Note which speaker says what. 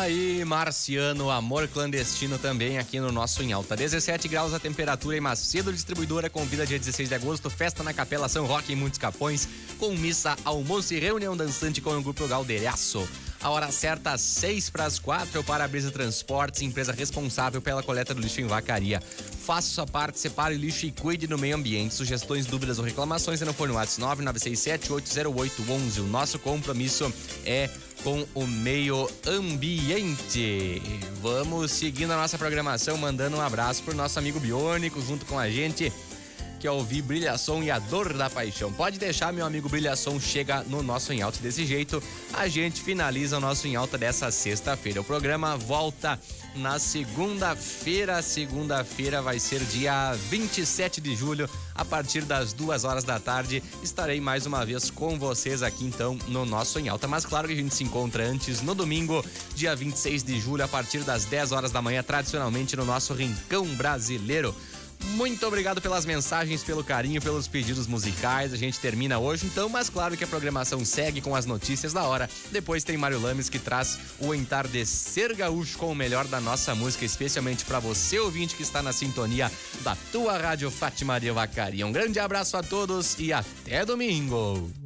Speaker 1: aí, Marciano, Amor Clandestino também aqui no nosso Em Alta. 17 graus a temperatura e Macedo Distribuidora convida dia 16 de agosto, festa na Capela São Roque em Muitos Capões, com missa, almoço e reunião dançante com o grupo Galdeiraço. A hora certa, 3:06, Para-Brisa Transportes, empresa responsável pela coleta do lixo em Vacaria. Faça sua parte, separe o lixo e cuide do meio ambiente. Sugestões, dúvidas ou reclamações no fone WhatsApp 996780811. O nosso compromisso é com o meio ambiente. Vamos seguindo a nossa programação, mandando um abraço pro nosso amigo Biônico junto com a gente, que é ouvir Brilhação e a Dor da Paixão. Pode deixar, meu amigo Brilhação, chega no nosso Em Alta. Desse jeito, a gente finaliza o nosso Em Alta dessa sexta-feira. O programa volta na segunda-feira. Segunda-feira vai ser dia 27 de julho, a partir das 2 horas da tarde. Estarei mais uma vez com vocês aqui, então, no nosso Em Alta. Mas claro que a gente se encontra antes, no domingo, dia 26 de julho, a partir das 10 horas da manhã, tradicionalmente no nosso Rincão Brasileiro. Muito obrigado pelas mensagens, pelo carinho, pelos pedidos musicais. A gente termina hoje, então, mas claro que a programação segue com as notícias da hora. Depois tem Mário Lames, que traz o Entardecer Gaúcho com o melhor da nossa música, especialmente para você, ouvinte, que está na sintonia da tua rádio Fátima de Vacaria. Um grande abraço a todos e até domingo!